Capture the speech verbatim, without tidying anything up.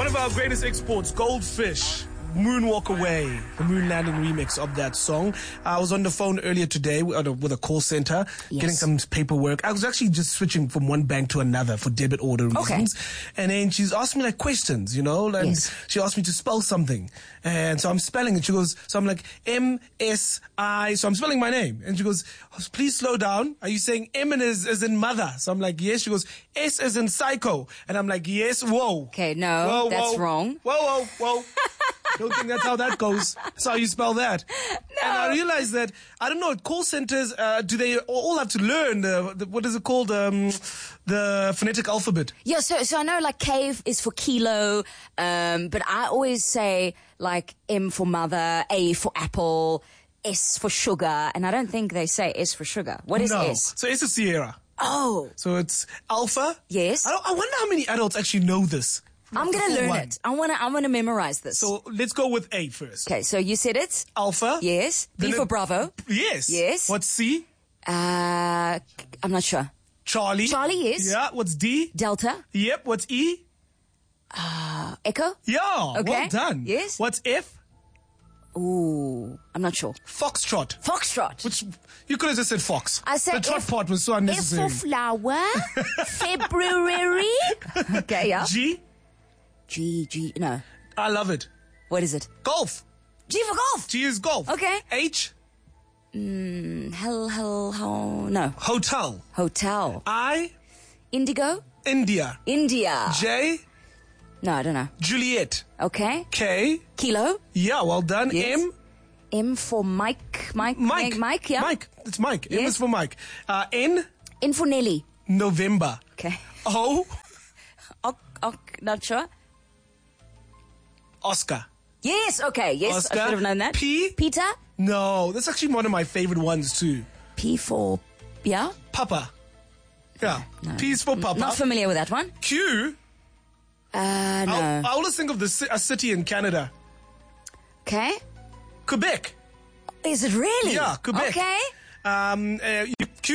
of our greatest exports, Goldfish. Moonwalk Away, the moon landing remix of that song. I was on the phone earlier today with a call center, yes. getting some paperwork. I was actually just switching from one bank to another for debit order reasons. Okay. And then she's asked me like questions, you know, and yes. she asked me to spell something. And so I'm spelling it. She goes, so I'm like, M S I, so I'm spelling my name. And she goes, please slow down. Are you saying M as, as in mother? So I'm like, yes. She goes, S as in psycho. And I'm like, yes, whoa. Okay, no, whoa, that's whoa. wrong. Whoa, whoa, whoa. Don't think that's how that goes. That's how you spell that. No. And I realized that, I don't know, call centers, uh, do they all have to learn, the, the, what is it called, um, the phonetic alphabet? Yeah, so so I know like K is for kilo, um, but I always say like M for mother, A for apple, S for sugar, and I don't think they say S for sugar. What is no. S? So S is Sierra. Oh. So it's alpha? Yes. I, don't, I wonder how many adults actually know this. I'm going to learn one. it. I want to I want to memorize this. So let's go with A first. Okay, so you said it? Alpha. Yes. B for Bravo. Yes. Yes. What's C? Uh, I'm not sure. Charlie. Charlie, yes. Yeah. What's D? Delta. Yep. What's E? Uh, Echo. Yeah. Okay. Well done. Yes. What's F? Ooh, I'm not sure. Foxtrot. Foxtrot. Which, you could have just said fox. I said the trot F, part was so unnecessary. F for flower. February. Okay, yeah. G? G, G, no. I love it. What is it? Golf. G for golf. G is golf. Okay. H? Mm, hell, hell, hell, no. Hotel. Hotel. I? Indigo? India. India. J? No, I don't know. Juliet. Okay. K? Kilo? Yeah, well done. Yes. M? M for Mike. Mike. Mike. Mike, yeah. Mike. It's Mike. Yes. M is for Mike. Uh, N? N for Nelly. November. Okay. O? Ok, ok, not sure. Oscar. Yes, okay, yes. Oscar. I should have known that. P? Peter? No, that's actually one of my favorite ones too. P for, yeah? Papa. Yeah. No. P is for Papa. Not familiar with that one. Q? Uh, no. I I always think of the ci- a city in Canada. Okay. Quebec. Is it really? Yeah, Quebec. Okay. Um, uh, Q